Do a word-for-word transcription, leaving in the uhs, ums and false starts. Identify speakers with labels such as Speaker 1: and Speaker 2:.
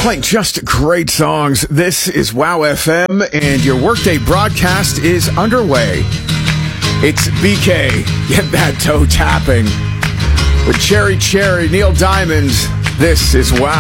Speaker 1: Playing just great songs. This is Wow F M, and your workday broadcast is underway. It's B K. Get that toe tapping. With Cherry Cherry, Neil Diamond. This is Wow.